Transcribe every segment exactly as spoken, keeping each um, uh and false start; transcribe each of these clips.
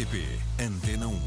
T P Antena um.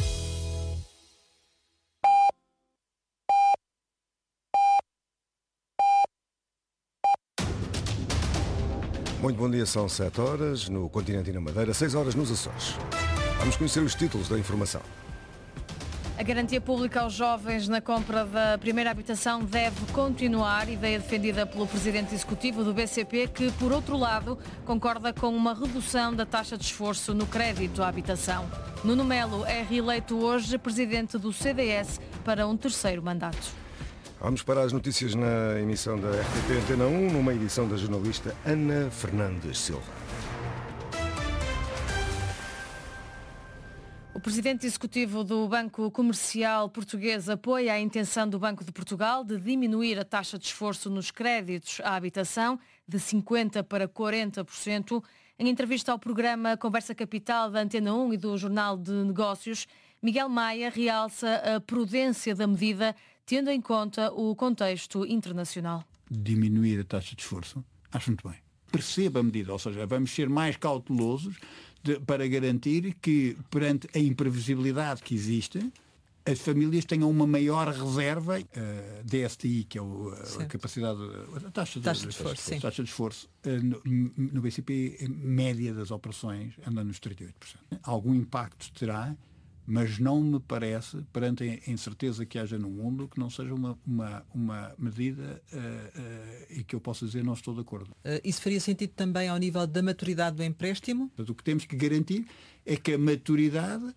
Muito bom dia, são sete horas no continente e na Madeira, seis horas nos Açores. Vamos conhecer os títulos da informação. A garantia pública aos jovens na compra da primeira habitação deve continuar, ideia defendida pelo presidente executivo do B C P, que, por outro lado, concorda com uma redução da taxa de esforço no crédito à habitação. Nuno Melo é reeleito hoje presidente do C D S para um terceiro mandato. Vamos para as notícias na emissão da R T P Antena um, numa edição da jornalista Ana Fernandes Silva. O presidente executivo do Banco Comercial Português apoia a intenção do Banco de Portugal de diminuir a taxa de esforço nos créditos à habitação de cinquenta por cento para quarenta por cento. Em entrevista ao programa Conversa Capital da Antena um e do Jornal de Negócios, Miguel Maia realça a prudência da medida, tendo em conta o contexto internacional. Diminuir a taxa de esforço, acho muito bem. Perceba a medida, ou seja, vamos ser mais cautelosos de, para garantir que, perante a imprevisibilidade que existe, as famílias tenham uma maior reserva, uh, D S T I, que é o, a capacidade, a taxa de, taxa de, de esforço, taxa, taxa de esforço uh, no, no B C P, a média das operações anda nos trinta e oito por cento. Algum impacto terá, mas não me parece, perante a incerteza que haja no mundo, que não seja uma, uma, uma medida uh, uh, e que eu possa dizer não estou de acordo. Uh, isso faria sentido também ao nível da maturidade do empréstimo? Portanto, o que temos que garantir é que a maturidade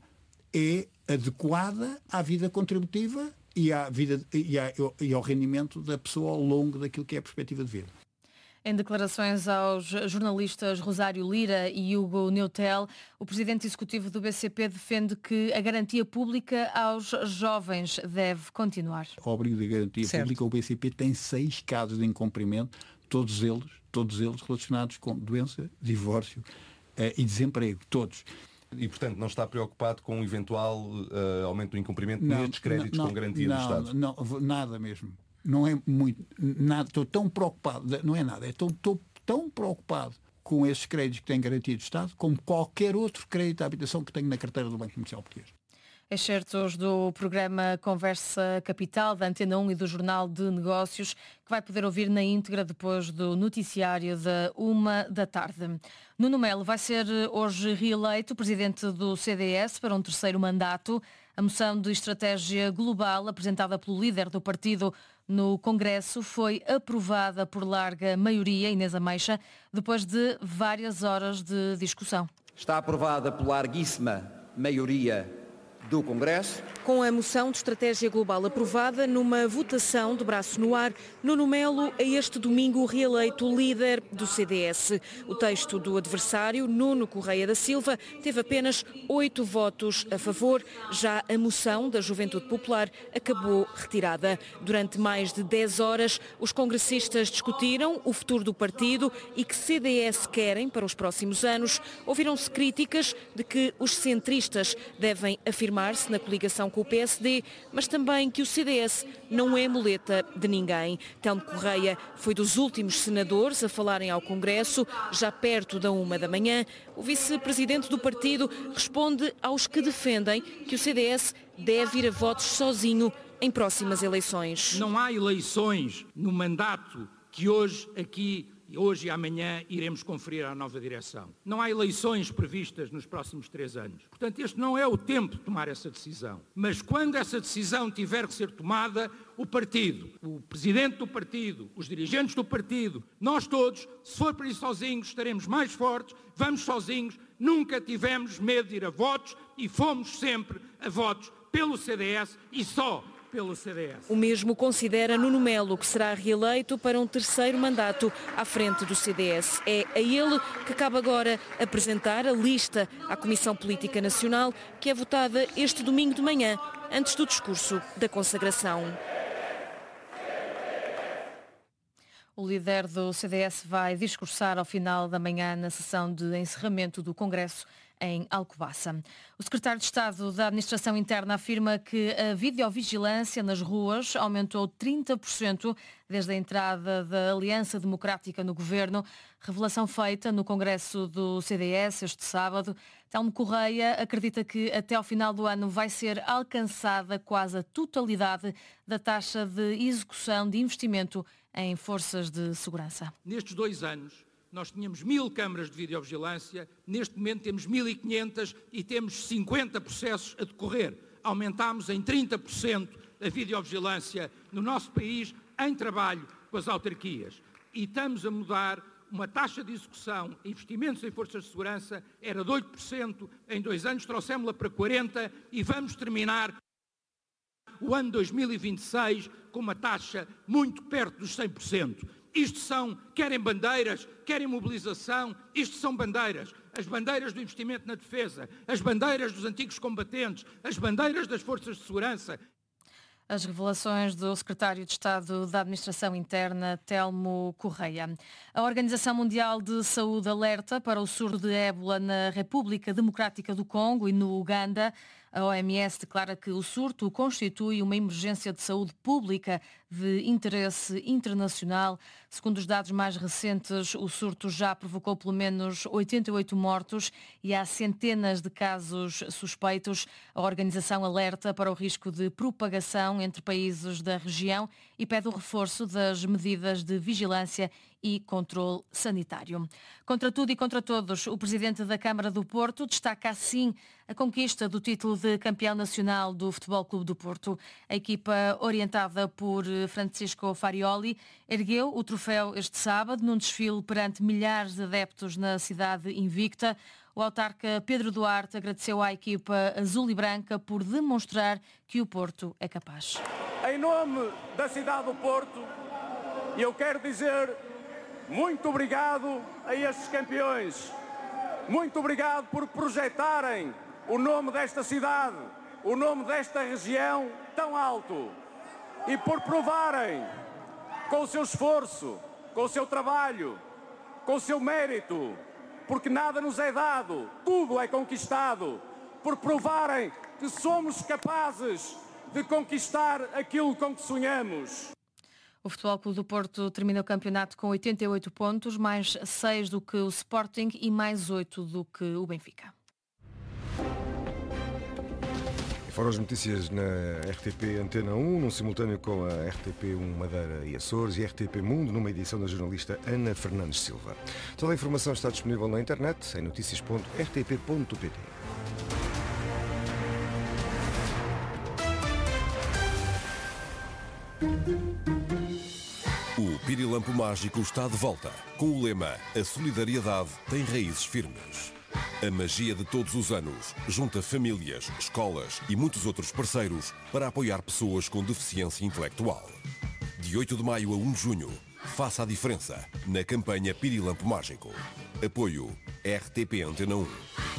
é adequada à vida contributiva e, à vida, e, à, e ao rendimento da pessoa ao longo daquilo que é a perspectiva de vida. Em declarações aos jornalistas Rosário Lira e Hugo Neutel, o presidente executivo do B C P defende que a garantia pública aos jovens deve continuar. O abrigo da garantia certo. pública, o B C P tem seis casos de incumprimento, todos eles, todos eles relacionados com doença, divórcio uh, e desemprego, todos. E, portanto, não está preocupado com um eventual uh, aumento do incumprimento não, nestes créditos não, com garantia não, do Estado? Não, nada mesmo. Não é muito, nada, estou tão preocupado, não é nada, estou, estou tão preocupado com esses créditos que têm garantia do Estado como qualquer outro crédito à habitação que tenho na carteira do Banco Comercial Português. Excertos do programa Conversa Capital da Antena um e do Jornal de Negócios, que vai poder ouvir na íntegra depois do noticiário da uma da tarde. Nuno Melo vai ser hoje reeleito presidente do C D S para um terceiro mandato. A moção de estratégia global apresentada pelo líder do partido no Congresso foi aprovada por larga maioria, Inês Ameixa, depois de várias horas de discussão. Está aprovada por larguíssima maioria do Congresso. Com a moção de estratégia global aprovada numa votação de braço no ar, Nuno Melo é este domingo reeleito líder do C D S. O texto do adversário, Nuno Correia da Silva, teve apenas oito votos a favor. Já a moção da Juventude Popular acabou retirada. Durante mais de dez horas, os congressistas discutiram o futuro do partido e que C D S querem para os próximos anos. Ouviram-se críticas de que os centristas devem afirmar-se na coligação com o P S D, mas também que o C D S não é muleta de ninguém. Telmo Correia foi dos últimos senadores a falarem ao Congresso, já perto da uma da manhã. O vice-presidente do partido responde aos que defendem que o C D S deve ir a votos sozinho em próximas eleições. Não há eleições no mandato que hoje aqui hoje e amanhã iremos conferir à nova direção. Não há eleições previstas nos próximos três anos. Portanto, este não é o tempo de tomar essa decisão. Mas quando essa decisão tiver que ser tomada, o partido, o presidente do partido, os dirigentes do partido, nós todos, se for para ir sozinhos, estaremos mais fortes, vamos sozinhos, nunca tivemos medo de ir a votos e fomos sempre a votos pelo C D S e só pelo C D S. O mesmo considera Nuno Melo, que será reeleito para um terceiro mandato à frente do C D S. É a ele que cabe agora apresentar a lista à Comissão Política Nacional, que é votada este domingo de manhã, antes do discurso da consagração. O líder do C D S vai discursar ao final da manhã na sessão de encerramento do Congresso em Alcobaça. O secretário de Estado da Administração Interna afirma que a videovigilância nas ruas aumentou trinta por cento desde a entrada da Aliança Democrática no governo, revelação feita no Congresso do C D S este sábado. Telmo Correia acredita que até ao final do ano vai ser alcançada quase a totalidade da taxa de execução de investimento em forças de segurança. Nestes dois anos, nós tínhamos mil câmaras de videovigilância, neste momento temos mil e quinhentas e temos cinquenta processos a decorrer. Aumentámos em trinta por cento a videovigilância no nosso país em trabalho com as autarquias. E estamos a mudar uma taxa de execução, investimentos em forças de segurança, era de oito por cento, em dois anos trouxemos-la para quarenta por cento e vamos terminar o ano dois mil e vinte e seis com uma taxa muito perto dos cem por cento. Isto são, querem bandeiras, querem mobilização, isto são bandeiras. As bandeiras do investimento na defesa, as bandeiras dos antigos combatentes, as bandeiras das forças de segurança. As revelações do secretário de Estado da Administração Interna, Telmo Correia. A Organização Mundial de Saúde alerta para o surto de ébola na República Democrática do Congo e no Uganda. A O M S declara que o surto constitui uma emergência de saúde pública de interesse internacional. Segundo os dados mais recentes, o surto já provocou pelo menos oitenta e oito mortos e há centenas de casos suspeitos. A organização alerta para o risco de propagação entre países da região e pede o reforço das medidas de vigilância e controle sanitário. Contra tudo e contra todos, o presidente da Câmara do Porto destaca assim a conquista do título de campeão nacional do Futebol Clube do Porto. A equipa, orientada por Francisco Farioli, ergueu o troféu este sábado num desfile perante milhares de adeptos na cidade invicta. O autarca Pedro Duarte agradeceu à equipa azul e branca por demonstrar que o Porto é capaz. Em nome da cidade do Porto, eu quero dizer muito obrigado a estes campeões. Muito obrigado por projetarem o nome desta cidade, o nome desta região tão alto e por provarem com o seu esforço, com o seu trabalho, com o seu mérito, porque nada nos é dado, tudo é conquistado, por provarem que somos capazes de conquistar aquilo com que sonhamos. O Futebol Clube do Porto termina o campeonato com oitenta e oito pontos, mais seis do que o Sporting e mais oito do que o Benfica. E foram as notícias na R T P Antena um, num simultâneo com a R T P um Madeira e Açores e R T P Mundo, numa edição da jornalista Ana Fernandes Silva. Toda a informação está disponível na internet em noticias ponto r t p ponto p t. O Pirilampo Mágico está de volta, com o lema A solidariedade tem raízes firmes. A magia de todos os anos junta famílias, escolas e muitos outros parceiros para apoiar pessoas com deficiência intelectual. De oito de maio a um de junho, faça a diferença na campanha Pirilampo Mágico. Apoio R T P Antena um.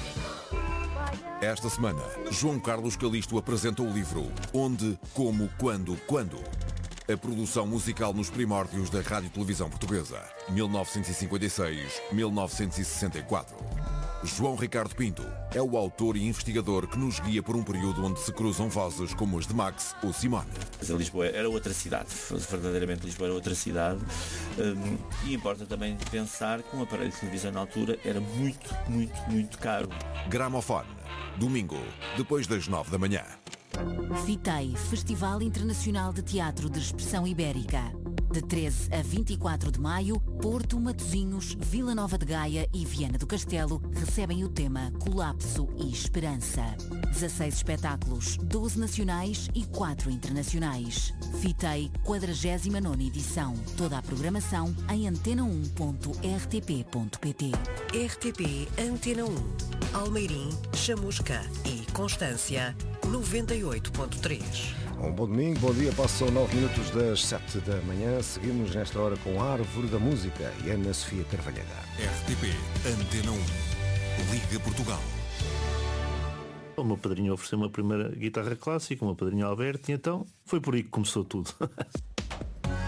Esta semana, João Carlos Calisto apresenta o livro Onde, Como, Quando, Quando. A produção musical nos primórdios da Rádio Televisão Portuguesa, mil novecentos e cinquenta e seis a mil novecentos e sessenta e quatro. João Ricardo Pinto é o autor e investigador que nos guia por um período onde se cruzam vozes como as de Max ou Simone. Lisboa era outra cidade, verdadeiramente Lisboa era outra cidade, um, e importa também pensar que um aparelho de televisão na altura era muito, muito, muito caro. Gramofone, domingo, depois das nove da manhã. FITEI, Festival Internacional de Teatro de Expressão Ibérica. De treze a vinte e quatro de maio, Porto, Matosinhos, Vila Nova de Gaia e Viana do Castelo recebem o tema Colapso e Esperança. dezasseis espetáculos, doze nacionais e quatro internacionais. FITEI, quadragésima nona edição. Toda a programação em antena um ponto r t p ponto p t. R T P Antena um. Almeirim, Chamusca e Constância, noventa e oito ponto três. Um bom domingo, bom dia, passam nove minutos das sete da manhã. Seguimos nesta hora com a Árvore da Música e Ana Sofia Carvalheira. R T P Antena um. Liga Portugal. O meu padrinho ofereceu uma primeira guitarra clássica, o meu padrinho Alberto, e então foi por aí que começou tudo.